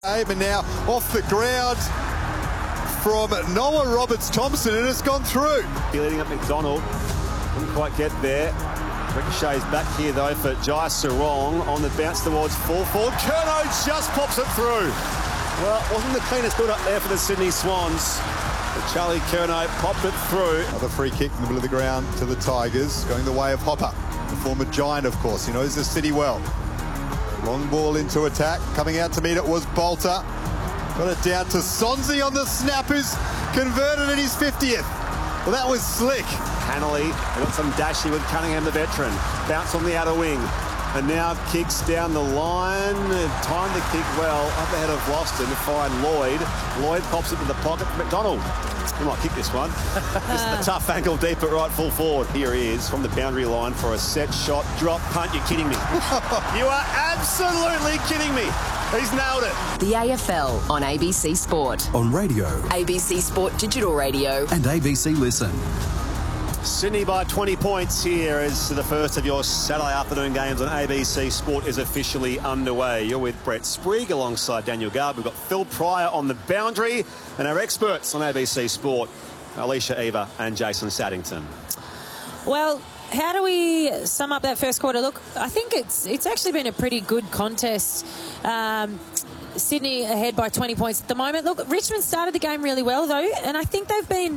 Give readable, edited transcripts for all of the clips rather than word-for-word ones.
And now off the ground from Noah Roberts-Thompson, and it's gone through. Leading up McDonald, couldn't quite get there. Ricochet's back here though for Jai Sarong on the bounce towards full forward. Curnow just pops it through. Well, it wasn't the cleanest build up there for the Sydney Swans, but Charlie Curnow popped it through. Another free kick in the middle of the ground to the Tigers, going the way of Hopper, the former Giant, of course. He knows the city well. Long ball into attack. Coming out to meet it was Bolter. Got it down to Sonsie on the snap, who's converted in his 50th. Well, that was slick. Hanley got some dashing with Cunningham, the veteran. Bounce on the outer wing. And now kicks down the line. Timed the kick well. Up ahead of Boston to find Lloyd. Lloyd pops it to the pocket for McDonald. He might kick this one. This is a tough angle deep at right full forward. Here he is from the boundary line for a set shot. Drop punt. You're kidding me. You are absolutely kidding me. He's nailed it. The AFL on ABC Sport. On radio. ABC Sport Digital Radio. And ABC Listen. Sydney by 20 points here as the first of your Saturday afternoon games on ABC Sport is officially underway. You're with Brett Sprigg alongside Daniel Garb. We've got Phil Pryor on the boundary and our experts on ABC Sport, Alicia Eva and Jason Saddington. Well, how do we sum up that first quarter? Look, I think it's actually been a pretty good contest. Sydney ahead by 20 points at the moment. Look, Richmond started the game really well though, and I think they've been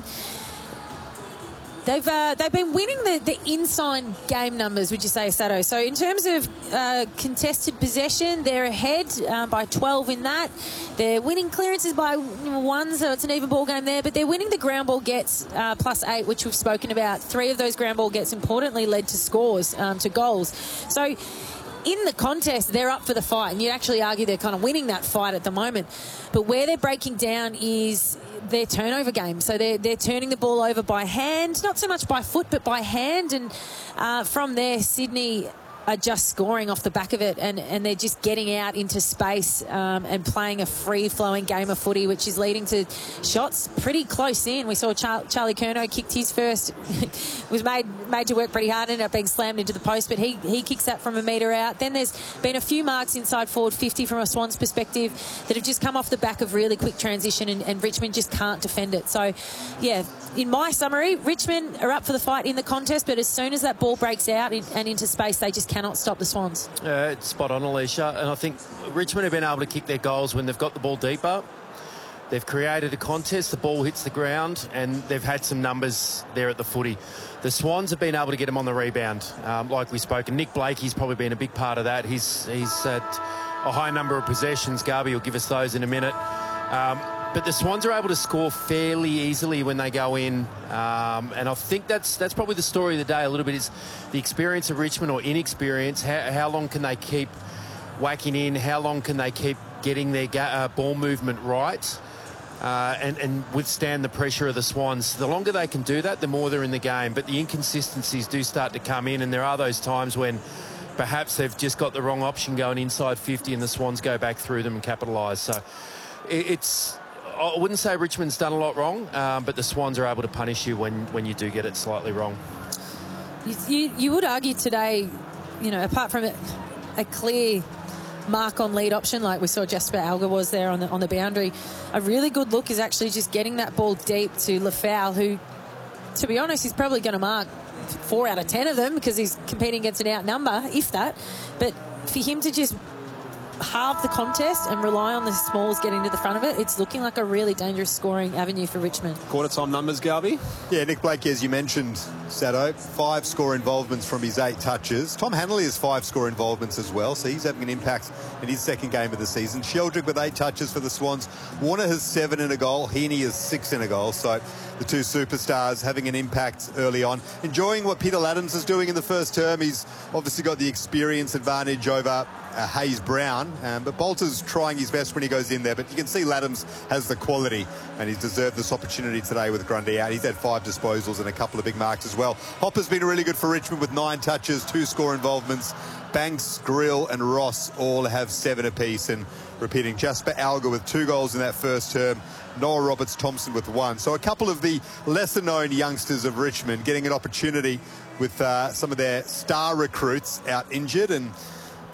winning the inside game numbers, would you say, Sato? So in terms of contested possession, they're ahead by 12 in that. They're winning clearances by 1, so it's an even ball game there. But they're winning the ground ball gets +8, which we've spoken about. 3 of those ground ball gets importantly led to scores, to goals. So in the contest, they're up for the fight, and you'd actually argue they're kind of winning that fight at the moment. But where they're breaking down is their turnover game. So they're turning the ball over by hand, not so much by foot, but by hand. And from there, Sydney are just scoring off the back of it, and they're just getting out into space and playing a free-flowing game of footy, which is leading to shots pretty close in. We saw Charlie Curnow kicked his first, was made to work pretty hard, ended up being slammed into the post, but he kicks that from a metre out. Then there's been a few marks inside forward 50 from a Swans perspective that have just come off the back of really quick transition, and Richmond just can't defend it. So, yeah, in my summary, Richmond are up for the fight in the contest, but as soon as that ball breaks out and into space, they just cannot stop the Swans. It's spot on, Alicia. And I think Richmond have been able to kick their goals when they've got the ball deeper. They've created a contest, the ball hits the ground, and they've had some numbers there at the footy. The Swans have been able to get them on the rebound, like we spoke. And Nick Blakey's probably been a big part of that. He's had a high number of possessions. Garby will give us those in a minute. But the Swans are able to score fairly easily when they go in. And I think that's probably the story of the day a little bit, is the experience of Richmond, or inexperience. How long can they keep whacking in? How long can they keep getting their ball movement right and withstand the pressure of the Swans? The longer they can do that, the more they're in the game. But the inconsistencies do start to come in, and there are those times when perhaps they've just got the wrong option going inside 50 and the Swans go back through them and capitalise. So I wouldn't say Richmond's done a lot wrong, but the Swans are able to punish you when you do get it slightly wrong. You would argue today, apart from a clear mark on lead option like we saw Jasper Alger was there on the boundary, a really good look is actually just getting that ball deep to Lafau, who, to be honest, he's probably going to mark 4 out of 10 of them because he's competing against an outnumber, if that. But for him to just halve the contest and rely on the Smalls getting to the front of it, it's looking like a really dangerous scoring avenue for Richmond. Quarter time numbers, Garby? Yeah, Nick Blakey, as you mentioned, Sato, 5 score involvements from his 8 touches. Tom Hanley has 5 score involvements as well, so he's having an impact in his second game of the season. Sheldrick with 8 touches for the Swans. Warner has 7 in a goal. Heaney has 6 in a goal. So the 2 superstars having an impact early on. Enjoying what Peter Laddams is doing in the first term. He's obviously got the experience advantage over Hayes Brown, but Bolter's trying his best when he goes in there, but you can see Laddams has the quality, and he's deserved this opportunity today with Grundy out. He's had 5 disposals and a couple of big marks as well. Hopper's been really good for Richmond with 9 touches, 2 score involvements. Banks, Grill and Ross all have 7 apiece, and repeating, Jasper Alger with 2 goals in that first term, Noah Roberts-Thompson with 1. So a couple of the lesser-known youngsters of Richmond getting an opportunity with some of their star recruits out injured, and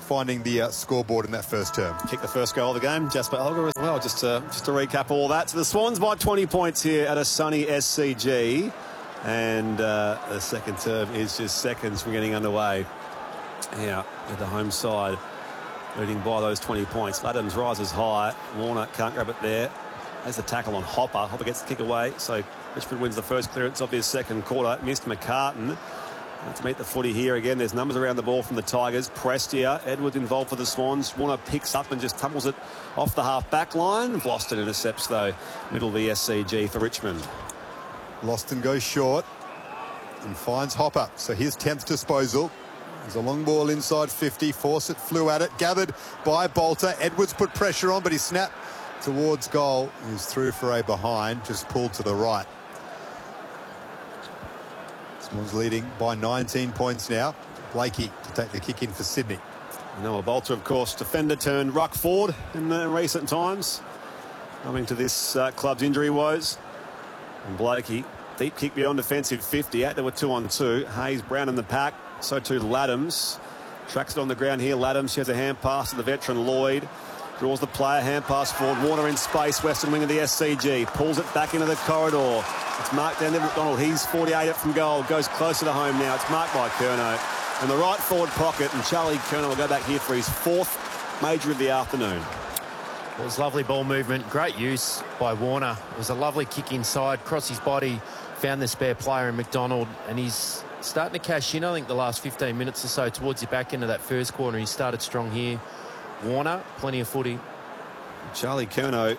finding the scoreboard in that first term. Kicked the first goal of the game, Jasper Elgar as well. Just to recap all that. So the Swans by 20 points here at a sunny SCG. And the second term is just seconds from getting underway. Yeah, at the home side, leading by those 20 points. Laddams rises high. Warner can't grab it there. There's the tackle on Hopper. Hopper gets the kick away. So Richmond wins the first clearance of his second quarter. Missed McCartan. To meet the footy here again. There's numbers around the ball from the Tigers. Prestia, Edwards involved for the Swans. Warner picks up and just tumbles it off the half-back line. Vlastuin intercepts, though, middle of the SCG for Richmond. Vlastuin goes short and finds Hopper. So his 10th disposal. There's a long ball inside 50. Fawcett flew at it. Gathered by Bolter. Edwards put pressure on, but he snapped towards goal. He's through for a behind. Just pulled to the right. Swans leading by 19 points now. Blakey to take the kick in for Sydney. Noah Bolter, of course, defender turned ruck forward in recent times, coming to this club's injury woes. And Blakey, deep kick beyond defensive 50. Out there with 2-on-2. Hayes, Brown in the pack. So too Laddams. Tracks it on the ground here. Laddams, she has a hand pass to the veteran Lloyd. Draws the player, hand pass forward. Warner in space, western wing of the SCG. Pulls it back into the corridor. It's marked down there, McDonald. He's 48 up from goal. Goes closer to home now. It's marked by Curnow. In the right forward pocket, and Charlie Curnow will go back here for his 4th major of the afternoon. It was lovely ball movement. Great use by Warner. It was a lovely kick inside, cross his body, found the spare player in McDonald, and he's starting to cash in, I think, the last 15 minutes or so towards the back end of that first quarter. He started strong here. Warner, plenty of footy. Charlie Curnow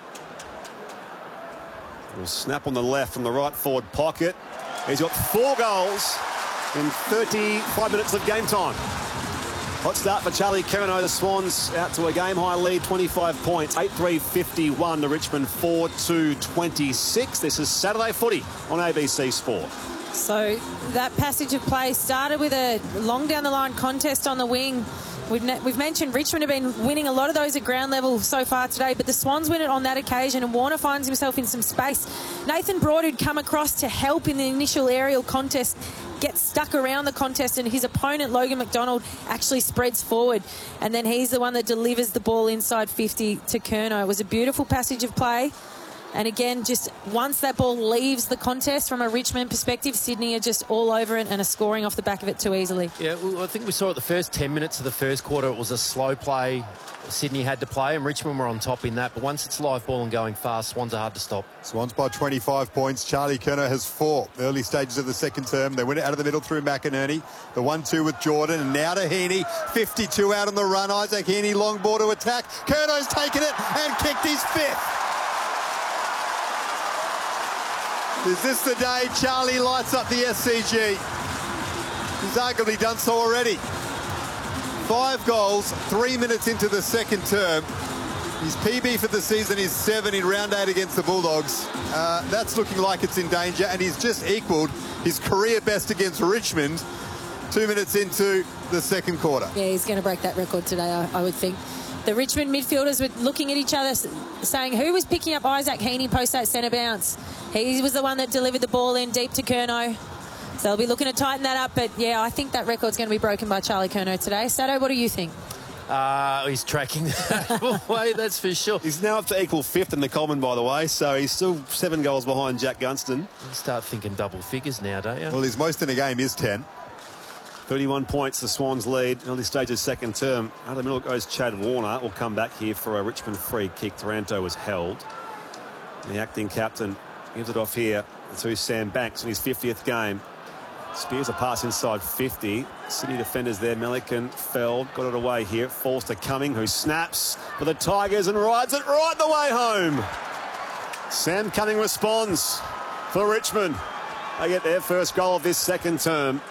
will snap on the left from the right forward pocket. He's got 4 goals in 35 minutes of game time. Hot start for Charlie Curnow. The Swans out to a game-high lead, 25 points, 8-3-51 to Richmond, 4-2-26. This is Saturday Footy on ABC Sport. So that passage of play started with a long down the line contest on the wing. We've mentioned Richmond have been winning a lot of those at ground level so far today, but the Swans win it on that occasion, and Warner finds himself in some space. Nathan Broad, who'd come across to help in the initial aerial contest, gets stuck around the contest, and his opponent, Logan McDonald, actually spreads forward. And then he's the one that delivers the ball inside 50 to Curnow. It was a beautiful passage of play. And again, just once that ball leaves the contest from a Richmond perspective, Sydney are just all over it and are scoring off the back of it too easily. Yeah, well, I think we saw it the first 10 minutes of the first quarter. It was a slow play Sydney had to play, and Richmond were on top in that. But once it's live ball and going fast, Swans are hard to stop. Swans by 25 points. Charlie Curnow has 4. Early stages of the second term. They win it out of the middle through McInerney. The 1-2 with Jordan, and now to Heaney. 52 out on the run. Isaac Heaney, long ball to attack. Curnow's taken it and kicked his 5th. Is this the day Charlie lights up the SCG? He's arguably done so already. 5 goals, 3 minutes into the second term. His PB for the season is 7 in round 8 against the Bulldogs. That's looking like it's in danger, and he's just equalled his career best against Richmond 2 minutes into the second quarter. Yeah, he's going to break that record today, I would think. The Richmond midfielders were looking at each other saying who was picking up Isaac Heaney post that centre bounce. He was the one that delivered the ball in deep to Curnow. So they'll be looking to tighten that up. But, yeah, I think that record's going to be broken by Charlie Curnow today. Sato, what do you think? He's tracking that way, that's for sure. He's now up to equal 5th in the Common, by the way, so he's still 7 goals behind Jack Gunston. You start thinking double figures now, don't you? Well, his most in a game is 10. 31 points, the Swans lead. Early stages second term. Out of the middle goes Chad Warner. Will come back here for a Richmond free kick. Taranto was held. The acting captain gives it off here to Sam Banks in his 50th game. Spears a pass inside 50. City defenders there. Melican, Feld, got it away here. Falls to Cumming, who snaps for the Tigers and rides it right the way home. Sam Cumming responds for Richmond. They get their first goal of this second term.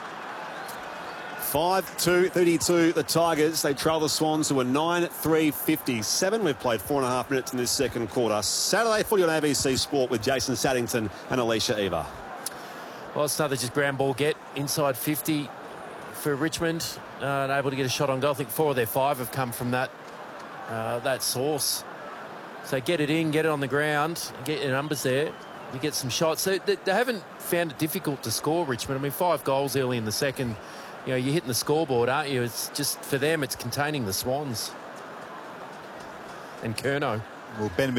5-2-32 the Tigers. They trail the Swans to a 9-3-57. We've played 4.5 minutes in this second quarter. Saturday Footy on ABC Sport with Jason Saddington and Alicia Eva. Well, it's another just ground ball get inside 50 for Richmond. Able to get a shot on goal. I think 4 of their 5 have come from that source. So get it in, get it on the ground, get your numbers there. You get some shots. They haven't found it difficult to score, Richmond. I mean, 5 goals early in the second. you know, you're hitting the scoreboard, aren't you? It's just, for them, it's containing the Swans and Curnow. Well, Ben